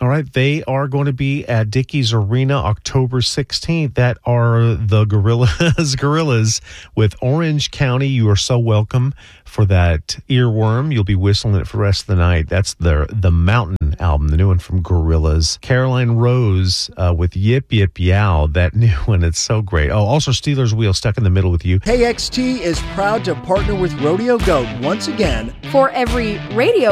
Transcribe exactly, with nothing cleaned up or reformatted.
All right, they are going to be at Dickies Arena October sixteenth. That are the Gorillas, Gorillas with Orange County. You are so welcome for that earworm. You'll be whistling it for the rest of the night. That's the the Mountain album, the new one from Gorillas. Caroline Rose uh, with Yip Yip Yow, that new one. It's so great. Oh, also Steelers Wheel, Stuck in the Middle with You. K X T is proud to partner with Rodeo Goat once again. For every radio